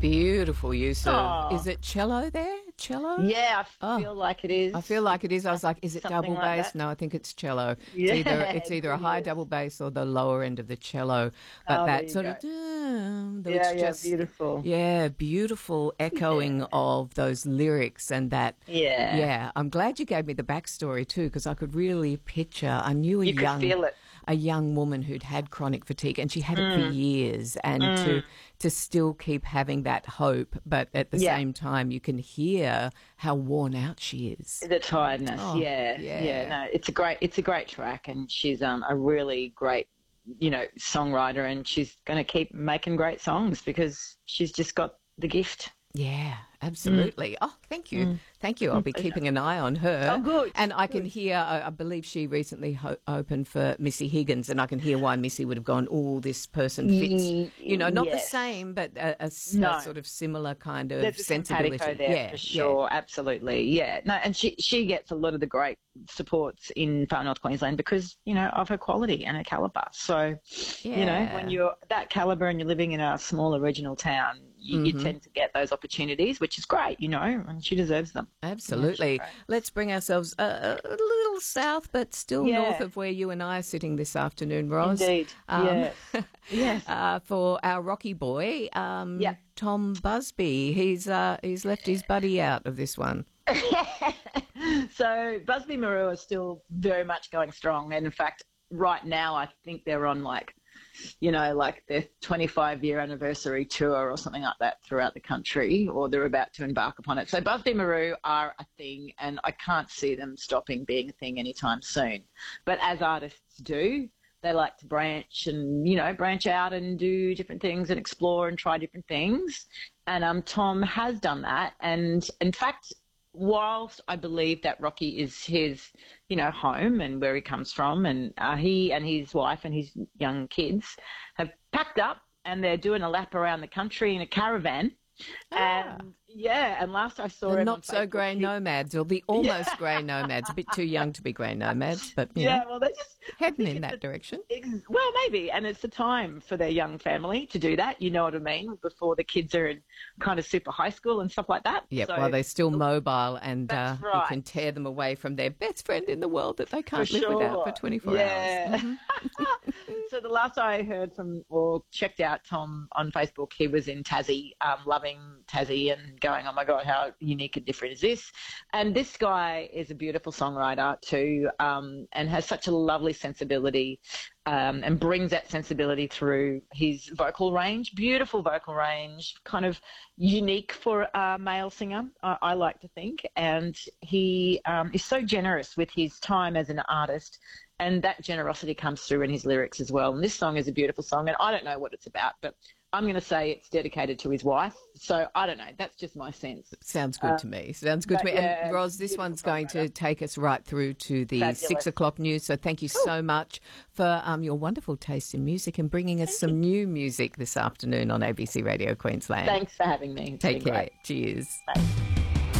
Beautiful use of, is Oh, it cello there? Cello? yeah, I Oh, feel like it is. I feel like it is. I was like, is it Something double like bass? that. No, I think it's cello. Yeah, It's it either a pretty high is. double bass or the lower end of the cello. But Oh, there that you sort of, go. it's Yeah, yeah, just, beautiful. yeah, beautiful echoing Yeah. of those lyrics and that. Yeah. Yeah, I'm glad you gave me the backstory too, because I could really picture. I knew You could feel it. a young woman who'd had chronic fatigue, and she had it for Mm, years, and mm. to still keep having that hope, but at the Yeah. same time, you can hear how worn out she is. The tiredness. Oh, Yeah. Yeah. yeah. No, it's a great track, and she's a really great, songwriter, and she's going to keep making great songs because she's just got the gift. Yeah, Mm, absolutely. Oh, thank you. mm. Thank you. I'll be Pleasure. keeping an eye on Oh, her. good. And I can Good. hear, I believe she recently opened for Missy Higgins, and I can hear why Missy would have gone, oh, this person fits, not the Yes. same, but a No. sort of similar kind of There's a simpatico sensibility. there Yeah, for yeah, sure. Absolutely. Yeah. No, and she gets a lot of the great supports in far north Queensland because, of her quality and her caliber. So, when yeah. you're that caliber and you're living in a smaller regional town, you Hmm. tend to get those opportunities, which is great, and she deserves them. Yeah, she's Absolutely. great. Let's bring ourselves a little south, but still north Yeah, of where you and I are sitting this afternoon, Ros. indeed. Um, Yes. Yes. for our Rocky boy, Yeah. Tom Busby. He's left his buddy out of this one. So Busby Maru are still very much going strong. And in fact, right now, I think they're on like their 25-year anniversary tour or something like that throughout the country, or they're about to embark upon it. So Busby Maru are a thing, and I can't see them stopping being a thing anytime soon. But as artists do, they like to branch out and do different things and explore and try different things. And Tom has done that. And in fact, whilst I believe that Rocky is his, home and where he comes from, and he and his wife and his young kids have packed up and they're doing a lap around the country in a caravan. Ah, And yeah, and last I saw the him on not so Facebook, grey nomads, or the yeah, almost grey nomads, a bit too young to be grey nomads, but yeah. Well, I heading think in it's that direction. well, maybe, and it's the time for their young family to do that. You know what I mean? Before the kids are in kind of super high school and stuff like that. Yep, while So they're still mobile, and that's you right, can tear them away from their best friend in the world that they for can't live without for sure. 24 hours. Yeah. So the last I heard from or checked out Tom on Facebook, he was in Tassie, loving Tassie and going, oh my God, how unique and different is this? And this guy is a beautiful songwriter too, and has such a lovely sensibility, and brings that sensibility through his vocal range, beautiful vocal range, kind of unique for a male singer, I like to think. And he is so generous with his time as an artist, and that generosity comes through in his lyrics as well. And this song is a beautiful song, and I don't know what it's about, but I'm going to say it's dedicated to his wife. So I don't know. That's just my sense. Sounds good to me. Sounds good But to me. And yeah, Ros, this beautiful one's going to songwriter. take us right through to the Fabulous. 6 o'clock news. So thank you Cool. so much for your wonderful taste in music and bringing us Thank you. some new music this afternoon on ABC Radio Queensland. Thanks for having me. It's Take been care. great. Cheers. Bye.